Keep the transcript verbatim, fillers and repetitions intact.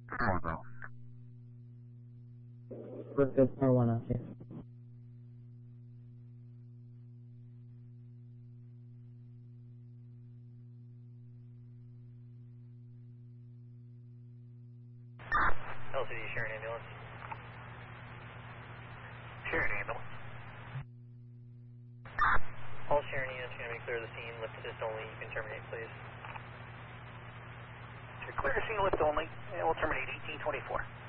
Brookfield Tower one out here. L C D Sharon ambulance. Sharon ambulance. All Sharon units are going to be clear of the scene. Lift assist only. You can terminate, please. To clear the scene, lift only, and we'll terminate eighteen twenty-four.